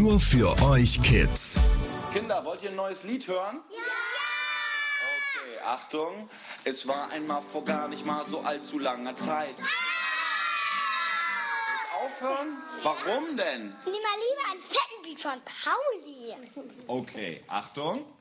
Nur für euch Kids. Kinder, wollt ihr ein neues Lied hören? Ja! Okay, Achtung. Es war einmal vor gar nicht mal so allzu langer Zeit. Soll ich aufhören? Warum denn? Nimm mal lieber einen fetten Beat von Pauli. Okay, Achtung.